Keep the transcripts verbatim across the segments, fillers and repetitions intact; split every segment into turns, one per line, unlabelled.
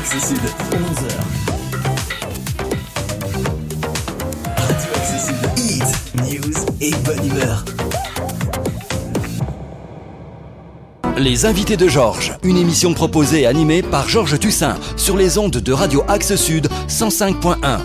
Axe Sud, onze heures. Radio Axe Sud, hit, news et bonne humeur. Les invités de Georges, une émission proposée et animée par Georges Tussin sur les ondes de Radio Axe Sud cent cinq point un.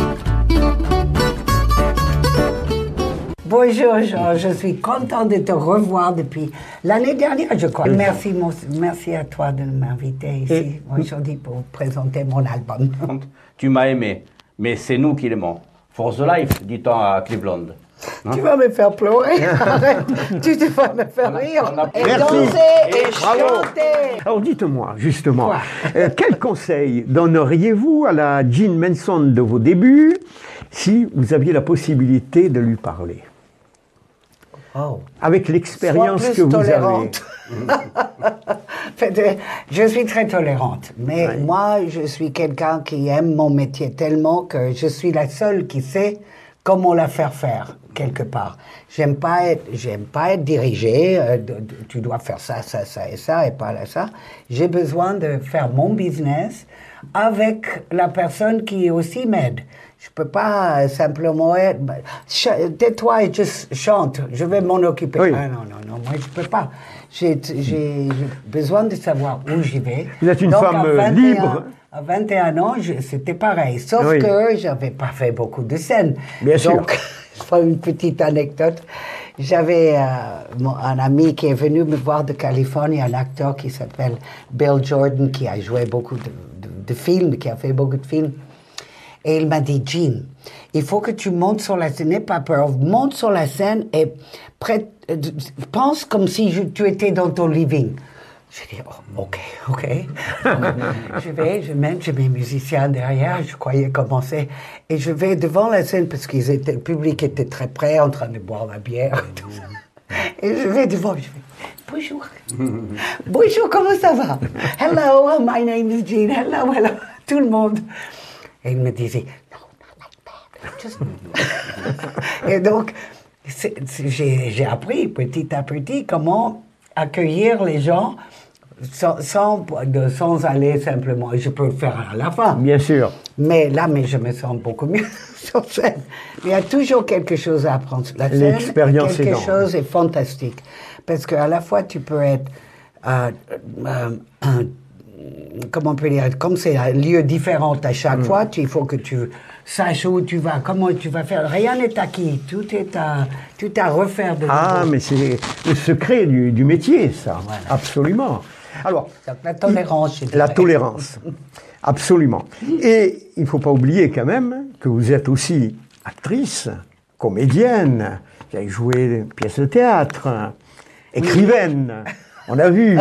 Bonjour Georges, je suis contente de te revoir depuis l'année dernière, je crois. Merci, mon, merci à toi de m'inviter ici et aujourd'hui pour présenter mon album.
Tu m'as aimé, mais c'est nous qui l'aimons. For the life, dit-on à Cleveland.
Hein? Tu vas me faire pleurer, arrête, tu te vas me faire rire, et
Merci.
danser, et, et chanter.
Alors dites-moi, justement, euh, quel conseil donneriez-vous à la Jean Manson de vos débuts si vous aviez la possibilité de lui parler?
Oh.
Avec l'expérience que vous
tolérante. avez. Je suis très tolérante, mais oui. Moi, je suis quelqu'un qui aime mon métier tellement que je suis la seule qui sait comment la faire faire, quelque part. J'aime pas être, j'aime pas être dirigée, euh, de, de, tu dois faire ça, ça, ça et ça, et pas là, ça. J'ai besoin de faire mon business avec la personne qui aussi m'aide. Je peux pas simplement être, tais-toi et juste chante, je vais m'en occuper. Oui. Ah non, non, non, moi je peux pas. J'ai, j'ai, j'ai besoin de savoir où j'y vais.
Vous êtes une
Donc,
femme
vingt et un,
libre.
À vingt et un ans, je, c'était pareil, sauf
oui.
que j'avais pas fait beaucoup de scènes.
Bien sûr.
Donc, je prends une petite anecdote. J'avais euh, mon, un ami qui est venu me voir de Californie, un acteur qui s'appelle Bill Jordan, qui a joué beaucoup de, de, de films, qui a fait beaucoup de films. Et il m'a dit, Jean, il faut que tu montes sur la scène, n'aie pas peur, monte sur la scène et prête, euh, pense comme si je, tu étais dans ton living. J'ai dit, oh, ok, ok. Je vais, je mets, j'ai mes musiciens derrière, je croyais commencer. Et je vais devant la scène parce que le public était très près, en train de boire la bière et tout ça. Et je vais devant, je fais, bonjour. Bonjour, comment ça va? Hello, my name is Jean. Hello, hello. Tout le monde. Et il me disait, no, not like that. Just... Et donc, c'est, c'est, j'ai, j'ai appris petit à petit comment accueillir les gens sans, sans, de, sans aller simplement. Je peux le faire à la fin.
Bien sûr.
Mais là, mais je me sens beaucoup mieux sur scène. Il y a toujours quelque chose à apprendre. La scène,
l'expérience
quelque
est
chose est fantastique. Parce qu'à la fois, tu peux être... Euh, euh, un, comment on peut dire, comme c'est un lieu différent à chaque mmh. fois, tu, il faut que tu saches où tu vas, comment tu vas faire. Rien n'est acquis, tout est à, tout à refaire de nouveau.
Ah, mais c'est le secret du, du métier, ça, voilà. Absolument. Alors,
donc, la tolérance,
il, la tolérance, absolument. Et il ne faut pas oublier quand même que vous êtes aussi actrice, comédienne, vous avez joué pièces de théâtre, écrivaine, oui. On a vu.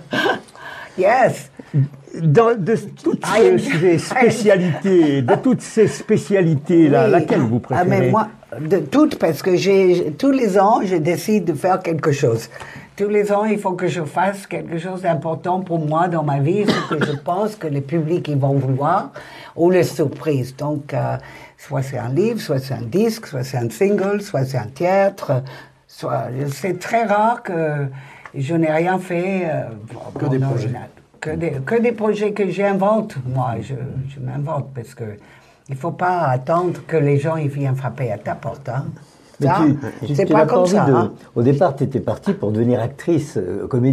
Yes.
Dans, de toutes ces, ces spécialités, de toutes ces spécialités-là, oui. Laquelle vous préférez?
Ah, mais moi, de toutes, parce que j'ai, tous les ans, je décide de faire quelque chose. Tous les ans, il faut que je fasse quelque chose d'important pour moi dans ma vie, ce que je pense que les publics ils vont vouloir, ou les surprises. Donc, euh, soit c'est un livre, soit c'est un disque, soit c'est un single, soit c'est un théâtre. Soit, c'est très rare que je n'ai rien fait euh,
que des projets.
Que des, que des projets que j'invente, moi, je, je m'invente, parce que il ne faut pas attendre que les gens ils viennent frapper à ta porte. Hein.
Mais
ça,
tu,
c'est
tu
pas
n'as
comme
pas
ça.
De,
hein.
Au départ, tu étais partie pour devenir actrice, euh, comédienne.